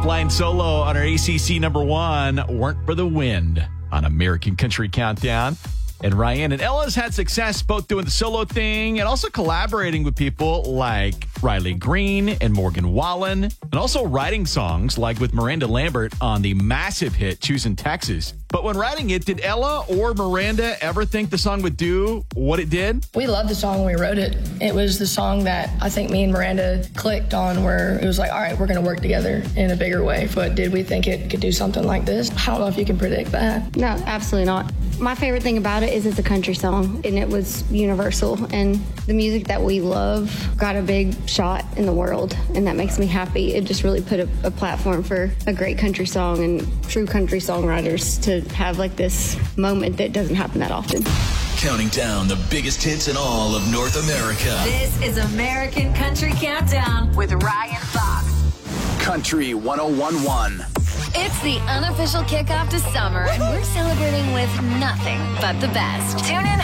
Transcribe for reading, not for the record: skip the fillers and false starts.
flying solo on our ACC #1, Weren't for the Wind on American Country Countdown. And Ryan and Ella's had success both doing the solo thing and also collaborating with people like Riley Green and Morgan Wallen, and also writing songs like with Miranda Lambert on the massive hit Choosing Texas. But when writing it, did Ella or Miranda ever think the song would do what it did? We loved the song when we wrote it. It was the song that I think me and Miranda clicked on, where it was like, all right, we're going to work together in a bigger way. But did we think it could do something like this? I don't know if you can predict that. No, absolutely not. My favorite thing about it is it's a country song, and it was universal, and the music that we love got a big shot in the world, and that makes me happy. It just really put a platform for a great country song and true country songwriters to have like this moment that doesn't happen that often. Counting down the biggest hits in all of North America. This is American Country Countdown with Ryan Fox. Country 101.1. It's the unofficial kickoff to summer, and we're celebrating with nothing but the best. Tune in